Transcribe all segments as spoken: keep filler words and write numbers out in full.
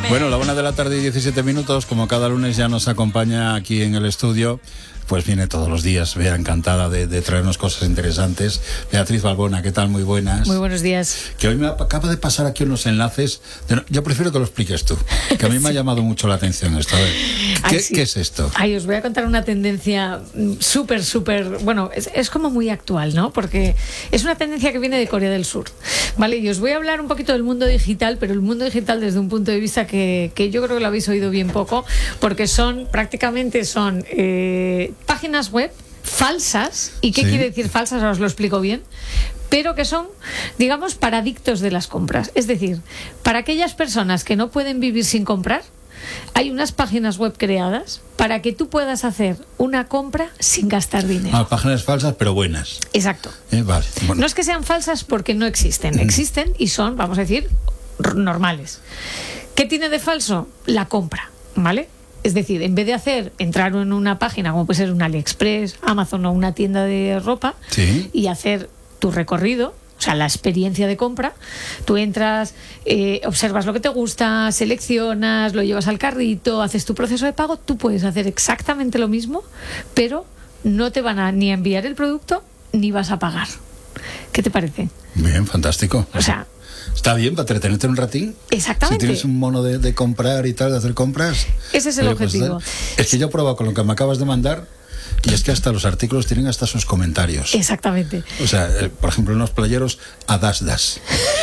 Bueno, la una de la tarde y diecisiete minutos, como cada lunes ya nos acompaña aquí en el estudio, pues viene todos los días, Bea, encantada de, de traernos cosas interesantes. Beatriz Balbona, ¿qué tal? Muy buenas. Muy buenos días. Que hoy me acaba de pasar aquí unos enlaces, de, yo prefiero que lo expliques tú, que a mí me ha llamado mucho la atención esto. A ver, ¿qué, Ay, sí. ¿qué es esto? Ay, os voy a contar una tendencia súper, súper, bueno, es, es como muy actual, ¿no? Porque es una tendencia que viene de Corea del Sur, ¿vale? Y os voy a hablar un poquito del mundo digital, pero el mundo digital desde un punto de vista que, que yo creo que lo habéis oído bien poco, porque son, prácticamente son... Eh, páginas web falsas. ¿Y qué sí. quiere decir falsas? Ahora os lo explico bien. Pero que son, digamos, para adictos de las compras. Es decir, para aquellas personas que no pueden vivir sin comprar, hay unas páginas web creadas para que tú puedas hacer una compra sin gastar dinero. Ah, páginas falsas pero buenas. Exacto. Eh, vale, bueno. No es que sean falsas porque no existen. Existen y son, vamos a decir, normales. ¿Qué tiene de falso? La compra, ¿vale? Es decir, en vez de hacer, entrar en una página como puede ser un AliExpress, Amazon o una tienda de ropa, ¿sí? y hacer tu recorrido, o sea, la experiencia de compra, tú entras, eh, observas lo que te gusta, seleccionas, lo llevas al carrito, haces tu proceso de pago, tú puedes hacer exactamente lo mismo, pero no te van a ni a enviar el producto ni vas a pagar. ¿Qué te parece? Bien, fantástico. O sea... Está bien para entretenerte un ratín. Exactamente. Si tienes un mono de, de comprar y tal, de hacer compras. Ese es el oye, objetivo. Pues, es que yo he probado con lo que me acabas de mandar y es que hasta los artículos tienen hasta sus comentarios. Exactamente. O sea, eh, por ejemplo, unos playeros Adasdas.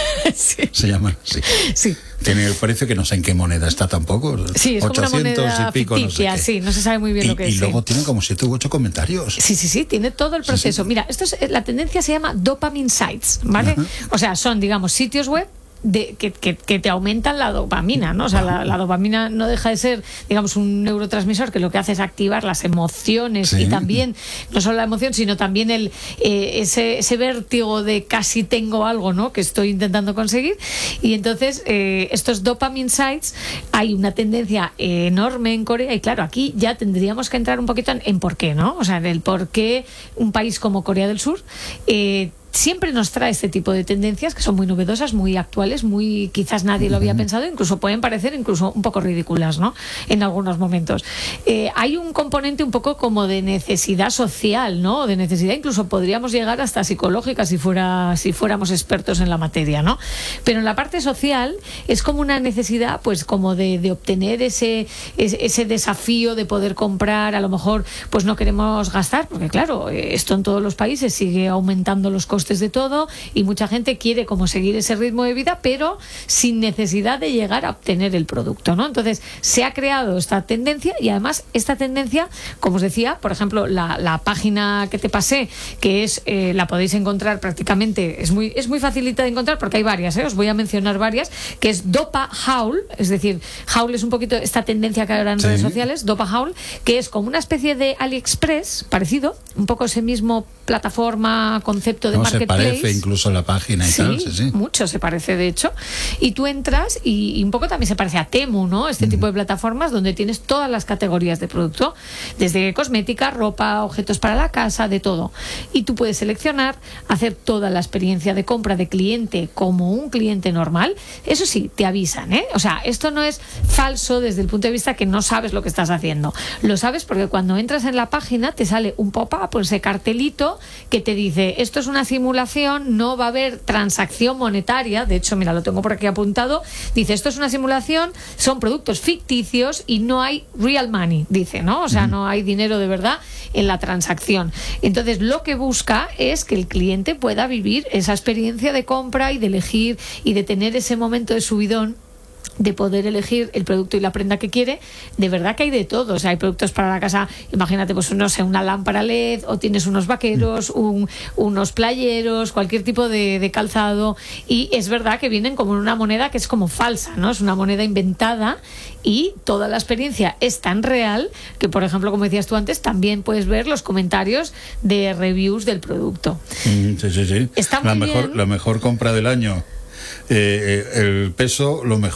Sí. Se llaman así. Sí. Tiene el precio que no sé en qué moneda está tampoco. Sí, es ochocientos como una moneda y pico, ficticia, no sé qué. Sí, no se sabe muy bien y, lo que y es. Y luego sí. tienen como siete u ocho comentarios. Sí, sí, sí, tiene todo el proceso. Sí, sí. Mira, esto es, la tendencia se llama dopamine sites, ¿vale? Uh-huh. O sea, son, digamos, sitios web De, que, que, que te aumentan la dopamina, ¿no? O sea, la, la dopamina no deja de ser, digamos, un neurotransmisor que lo que hace es activar las emociones, sí. Y también, no solo la emoción, sino también el eh, ese, ese vértigo de casi tengo algo, ¿no? Que estoy intentando conseguir. Y entonces, eh, estos dopamine sites, hay una tendencia enorme en Corea y claro, aquí ya tendríamos que entrar un poquito en, en por qué, ¿no? O sea, en el por qué un país como Corea del Sur eh, siempre nos trae este tipo de tendencias que son muy novedosas, muy actuales, muy quizás nadie lo había pensado, incluso pueden parecer incluso un poco ridículas, ¿no? En algunos momentos. Eh, hay un componente un poco como de necesidad social, ¿no? De necesidad, incluso podríamos llegar hasta psicológica si fuera si fuéramos expertos en la materia, ¿no? Pero en la parte social es como una necesidad, pues como de, de obtener ese, ese ese desafío de poder comprar, a lo mejor pues no queremos gastar, porque claro, esto en todos los países sigue aumentando los costes de todo y mucha gente quiere como seguir ese ritmo de vida pero sin necesidad de llegar a obtener el producto, ¿no? Entonces se ha creado esta tendencia y además esta tendencia, como os decía, por ejemplo la, la página que te pasé que es, eh, la podéis encontrar prácticamente, es muy, es muy facilita de encontrar porque hay varias, ¿eh? Os voy a mencionar varias, que es Dopa Haul, es decir, Haul es un poquito esta tendencia que hay ahora en sí. redes sociales, Dopa Haul, que es como una especie de AliExpress parecido, un poco ese mismo plataforma, concepto de no, marketplace. Se parece incluso la página y sí, tal. Sí, sí. Mucho se parece, de hecho. Y tú entras y, y un poco también se parece a Temu, ¿no? Este mm. tipo de plataformas donde tienes todas las categorías de producto, desde cosmética, ropa, objetos para la casa, de todo. Y tú puedes seleccionar, hacer toda la experiencia de compra de cliente como un cliente normal. Eso sí, te avisan, ¿eh? O sea, esto no es falso desde el punto de vista que no sabes lo que estás haciendo. Lo sabes porque cuando entras en la página te sale un pop-up, pues ese cartelito que te dice, esto es una simulación, no va a haber transacción monetaria. De hecho, mira, lo tengo por aquí apuntado. Dice, esto es una simulación, son productos ficticios y no hay real money, dice, ¿no? O sea, no hay dinero de verdad en la transacción. Entonces, lo que busca es que el cliente pueda vivir esa experiencia de compra y de elegir y de tener ese momento de subidón, de poder elegir el producto y la prenda que quiere. De verdad que hay de todo, o sea, hay productos para la casa, imagínate, pues no sé, una lámpara L E D o tienes unos vaqueros, un, unos playeros, cualquier tipo de, de calzado, y es verdad que vienen como en una moneda que es como falsa, ¿no? Es una moneda inventada y toda la experiencia es tan real que, por ejemplo, como decías tú antes, también puedes ver los comentarios de reviews del producto. Mm, sí, sí, sí. Está la muy mejor, bien. La mejor compra del año. Eh, eh, el peso, lo mejor.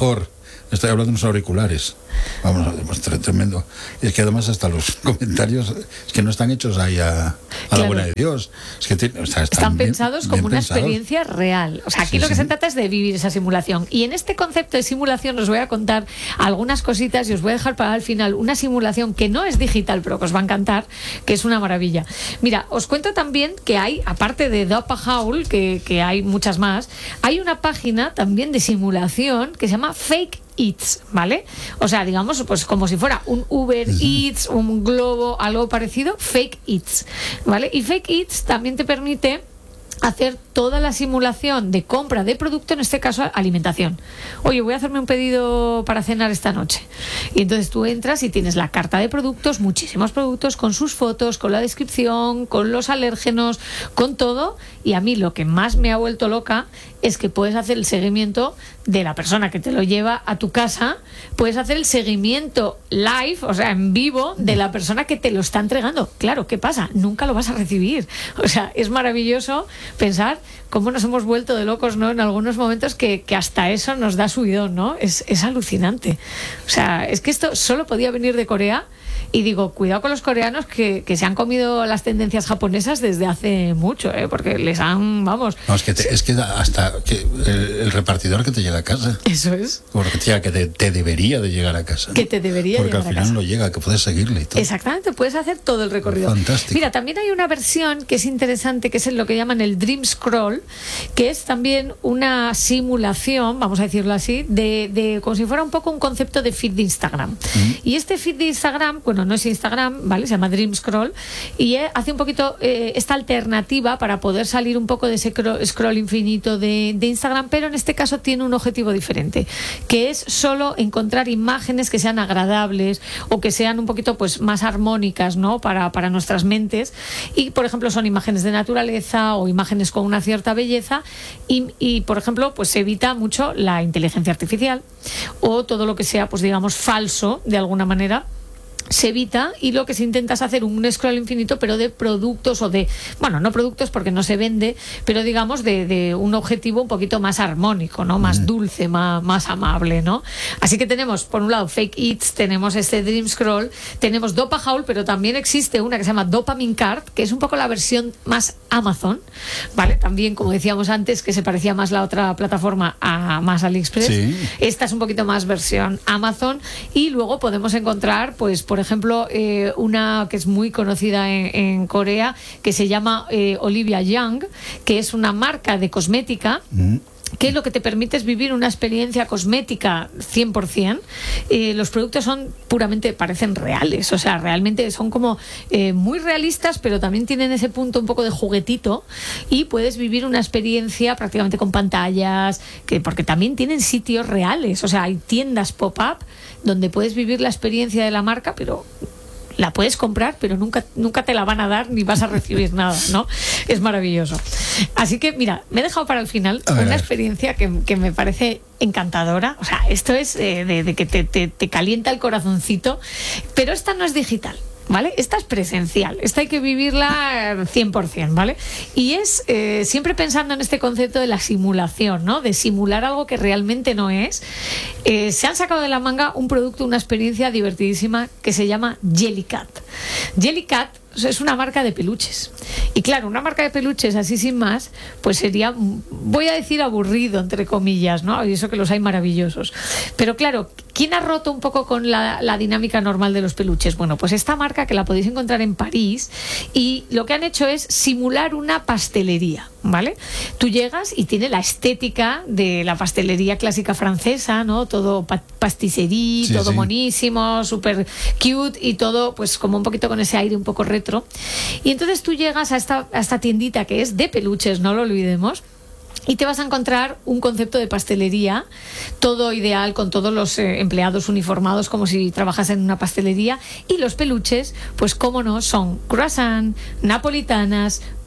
estoy hablando de unos auriculares. Vamos, pues, tremendo. Y es que además hasta los comentarios es que no están hechos ahí a, a claro. la buena de Dios. Es que te, o sea, están, están bien, pensados bien como una pensados. experiencia real. O sea, aquí Sí, lo que sí. se trata es de vivir esa simulación. Y en este concepto de simulación os voy a contar algunas cositas y os voy a dejar para el final una simulación que no es digital, pero que os va a encantar, que es una maravilla. Mira, os cuento también que hay, aparte de Dopa Howl, que, que hay muchas más, hay una página también de simulación que se llama Fake Eats, ¿vale? O sea, digamos, pues como si fuera un Uber Eats, un Globo, algo parecido, Fake Eats, ¿vale? Y Fake Eats también te permite hacer toda la simulación de compra de producto, en este caso alimentación. Oye, voy a hacerme un pedido para cenar esta noche. Y entonces tú entras y tienes la carta de productos, muchísimos productos, con sus fotos, con la descripción, con los alérgenos, con todo. Y a mí lo que más me ha vuelto loca es que puedes hacer el seguimiento de la persona que te lo lleva a tu casa, puedes hacer el seguimiento live, o sea, en vivo, de la persona que te lo está entregando. Claro, ¿qué pasa? Nunca lo vas a recibir. O sea, es maravilloso pensar cómo nos hemos vuelto de locos, ¿no? En algunos momentos que, que hasta eso nos da subidón, ¿no? Es, es alucinante. O sea, es que esto solo podía venir de Corea. Y digo, cuidado con los coreanos que, que se han comido las tendencias japonesas desde hace mucho, ¿eh? Porque les han, vamos... No, es que, te, es que hasta que el, el repartidor que te llega a casa. Eso es. Porque te, que te, te debería de llegar a casa. Que te debería Porque llegar al final a casa. no llega, que puedes seguirle y todo. Exactamente, puedes hacer todo el recorrido. Fantástico. Mira, también hay una versión que es interesante, que es lo que llaman el Dream Scroll, que es también una simulación, vamos a decirlo así, de, de como si fuera un poco un concepto de feed de Instagram. Mm. Y este feed de Instagram, bueno, no es Instagram, ¿vale? Se llama Dream Scroll y eh, hace un poquito eh, esta alternativa para poder salir un poco de ese scroll infinito de, de Instagram, pero en este caso tiene un objetivo diferente, que es solo encontrar imágenes que sean agradables o que sean un poquito pues más armónicas, ¿no? Para, para nuestras mentes. Y, por ejemplo, son imágenes de naturaleza o imágenes con una cierta belleza y, y por ejemplo, pues se evita mucho la inteligencia artificial o todo lo que sea, pues digamos, falso de alguna manera. Se evita y lo que se intenta es hacer un scroll infinito, pero de productos o de, bueno, no productos porque no se vende, pero digamos de, de un objetivo un poquito más armónico, ¿no? Más dulce, más, más amable, ¿no? Así que tenemos, por un lado, Fake Eats, tenemos este Dream Scroll, tenemos Dopa Howl, pero también existe una que se llama Dopamine Card, que es un poco la versión más Amazon, ¿vale? También, como decíamos antes, que se parecía más la otra plataforma a más AliExpress. Sí. Esta es un poquito más versión Amazon y luego podemos encontrar, pues, por Por ejemplo, eh, una que es muy conocida en, en Corea, que se llama eh, Olivia Young, que es una marca de cosmética. Mm. Que lo que te permite es vivir una experiencia cosmética cien por ciento. Eh, los productos son puramente, parecen reales, o sea, realmente son como eh, muy realistas, pero también tienen ese punto un poco de juguetito y puedes vivir una experiencia prácticamente con pantallas, que porque también tienen sitios reales, o sea, hay tiendas pop-up donde puedes vivir la experiencia de la marca, pero la puedes comprar, pero nunca, nunca te la van a dar ni vas a recibir nada, ¿no? Es maravilloso. Así que, mira, me he dejado para el final ver, una experiencia que, que me parece encantadora. O sea, esto es eh, de, de que te, te, te calienta el corazoncito, pero esta no es digital, ¿vale? Esta es presencial, esta hay que vivirla cien por ciento, ¿vale? Y es eh, siempre pensando en este concepto de la simulación, ¿no? De simular algo que realmente no es. Eh, se han sacado de la manga un producto, una experiencia divertidísima que se llama Jellycat. Jellycat es una marca de peluches. Y claro, una marca de peluches así sin más, pues sería, voy a decir aburrido, entre comillas, ¿no? Y eso que los hay maravillosos. Pero claro, ¿quién ha roto un poco con la, la dinámica normal de los peluches? Bueno, pues esta marca que la podéis encontrar en París y lo que han hecho es simular una pastelería, ¿vale? Tú llegas y tiene la estética de la pastelería clásica francesa, ¿no? Todo pa pastisserie, sí, todo sí. monísimo, súper cute y todo pues como un poquito con ese aire un poco retro. Y entonces tú llegas a esta, a esta tiendita que es de peluches, no lo olvidemos, y te vas a encontrar un concepto de pastelería, todo ideal, con todos los eh, empleados uniformados como si trabajas en una pastelería, y los peluches, pues cómo no, son croissant, napolitanas,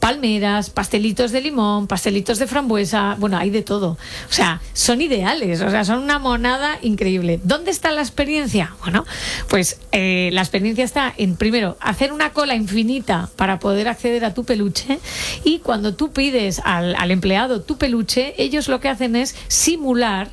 palmeras, pastelitos de limón, pastelitos de frambuesa, bueno, hay de todo. O sea, son ideales, o sea, son una monada increíble. ¿Dónde está la experiencia? Bueno, pues eh, la experiencia está en, primero, hacer una cola infinita para poder acceder a tu peluche, y cuando tú pides al, al empleado tu peluche, ellos lo que hacen es simular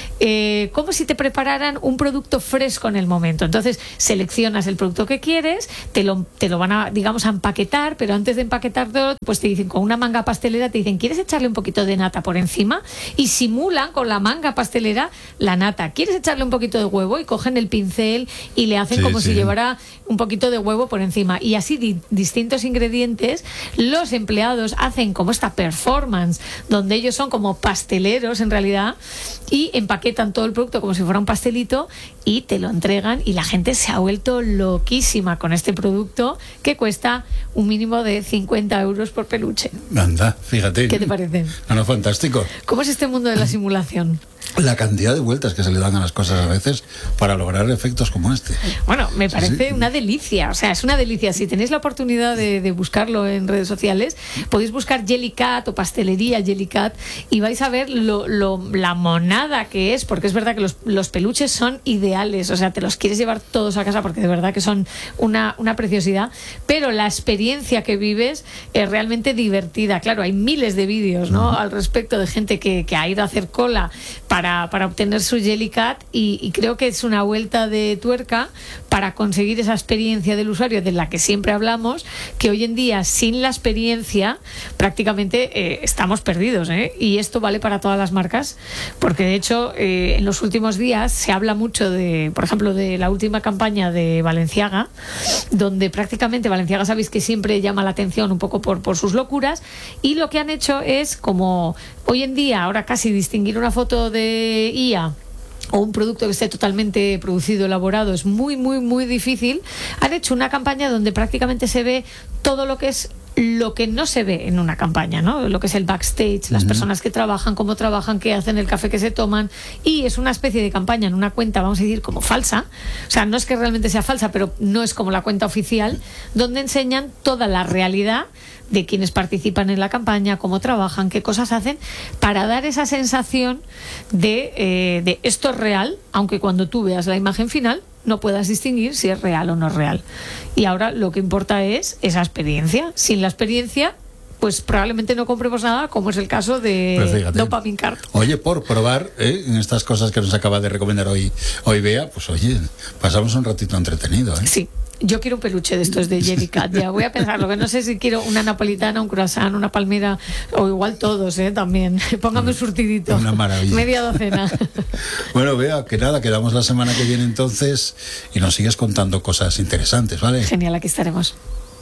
eh, como si te prepararan un producto fresco en el momento. Entonces, seleccionas el producto que quieres, te lo, te lo van a, digamos, a empaquetar, pero antes de empaquetarlo, pues te dicen, con una manga pastelera, te dicen, ¿quieres echarle un poquito de nata por encima? Y simulan con la manga pastelera la nata. ¿Quieres echarle un poquito de huevo? Y cogen el pincel y le hacen sí, como sí. si llevara un poquito de huevo por encima. Y así di- distintos ingredientes, los empleados hacen como esta performance, donde ellos son como pasteleros en realidad, y empaquetan todo el producto como si fuera un pastelito y te lo entregan, y la gente se ha vuelto loquísima con este producto, que cuesta un mínimo de cincuenta euros por peluche. Anda, fíjate. ¿Qué te parece? No, no, fantástico. ¿Cómo es este mundo de la simulación? La cantidad de vueltas que se le dan a las cosas a veces para lograr efectos como este. Bueno, me parece sí, sí. una delicia, o sea, es una delicia. Si tenéis la oportunidad de, de buscarlo en redes sociales, podéis buscar Jellycat o pastelería Jellycat y vais a ver lo, lo, la monada que es, porque es verdad que los, los peluches son ideales, o sea, te los quieres llevar todos a casa porque de verdad que son una, una preciosidad, pero la experiencia que vives es realmente divertida. Claro, hay miles de vídeos, ¿no?, uh-huh. al respecto, de gente que, que ha ido a hacer cola Para, para obtener su Jellycat, y, y creo que es una vuelta de tuerca para conseguir esa experiencia del usuario de la que siempre hablamos, que hoy en día sin la experiencia prácticamente eh, estamos perdidos, ¿eh? Y esto vale para todas las marcas, porque de hecho eh, en los últimos días se habla mucho de, por ejemplo, de la última campaña de Balenciaga, donde prácticamente Balenciaga, sabéis que siempre llama la atención un poco por, por sus locuras, y lo que han hecho es, como hoy en día ahora casi distinguir una foto de I A o un producto que esté totalmente producido, elaborado, es muy, muy, muy difícil, han hecho una campaña donde prácticamente se ve todo lo que es lo que no se ve en una campaña, ¿no? Lo que es el backstage, las uh-huh. personas que trabajan, cómo trabajan, qué hacen, el café que se toman, y es una especie de campaña en una cuenta, vamos a decir, como falsa, o sea, no es que realmente sea falsa, pero no es como la cuenta oficial, donde enseñan toda la realidad de quienes participan en la campaña, cómo trabajan, qué cosas hacen, para dar esa sensación de, eh, de esto es real, aunque cuando tú veas la imagen final no puedas distinguir si es real o no es real. Y ahora lo que importa es esa experiencia. Sin la experiencia, pues probablemente no compremos nada, como es el caso de pues Dopamine Card. Oye, por probar ¿eh? en estas cosas que nos acaba de recomendar hoy, hoy Bea, pues oye, pasamos un ratito entretenido, ¿eh? Sí. Yo quiero un peluche de estos de Jellycat, ya voy a pensarlo, que no sé si quiero una napolitana, un croissant, una palmera, o igual todos, ¿eh? También. Póngame un surtidito. Una maravilla. Media docena. Bueno, Bea, que nada, quedamos la semana que viene entonces y nos sigues contando cosas interesantes, ¿vale? Genial, aquí estaremos.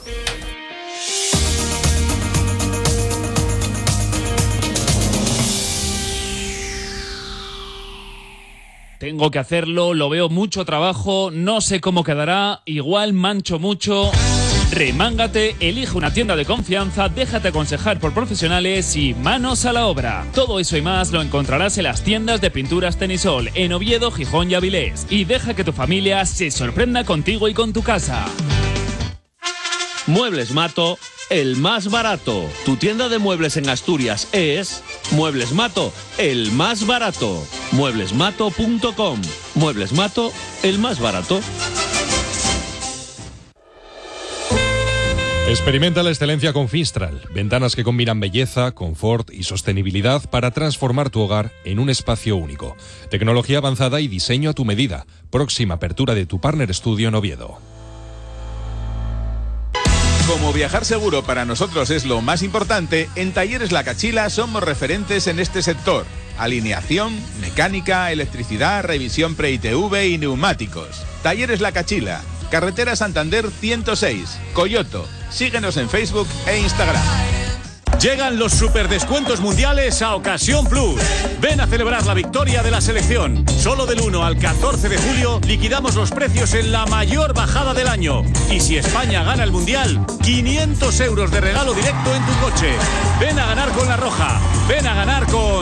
Tengo que hacerlo, lo veo mucho trabajo, no sé cómo quedará, igual mancho mucho. Remángate, elige una tienda de confianza, déjate aconsejar por profesionales y manos a la obra. Todo eso y más lo encontrarás en las tiendas de pinturas Tenisol, en Oviedo, Gijón y Avilés. Y deja que tu familia se sorprenda contigo y con tu casa. Muebles Mato, el más barato. Tu tienda de muebles en Asturias es Muebles Mato, el más barato. muebles mato punto com. Muebles Mato, el más barato. Experimenta la excelencia con Finstral. Ventanas que combinan belleza, confort y sostenibilidad para transformar tu hogar en un espacio único. Tecnología avanzada y diseño a tu medida. Próxima apertura de tu Partner Studio en Oviedo. Como viajar seguro para nosotros es lo más importante, en Talleres La Cachila somos referentes en este sector. Alineación, mecánica, electricidad, revisión pre-I T V y neumáticos. Talleres La Cachila, carretera Santander ciento seis, Coyoto. Síguenos en Facebook e Instagram. Llegan los superdescuentos mundiales a Ocasión Plus. Ven a celebrar la victoria de la selección. Solo del uno al catorce de julio liquidamos los precios en la mayor bajada del año. Y si España gana el mundial, quinientos euros de regalo directo en tu coche. Ven a ganar con La Roja. Ven a ganar con